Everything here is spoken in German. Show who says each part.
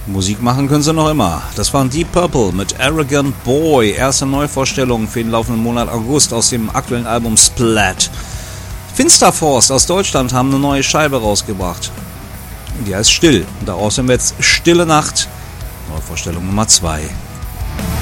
Speaker 1: Musik machen können sie noch immer. Das waren Deep Purple mit Arrogant Boy. Erste Neuvorstellung für den laufenden Monat August aus dem aktuellen Album Splat. Finsterforst aus Deutschland haben eine neue Scheibe rausgebracht. Die heißt Still. Daraus haben wir jetzt Stille Nacht. Neuvorstellung Nummer 2.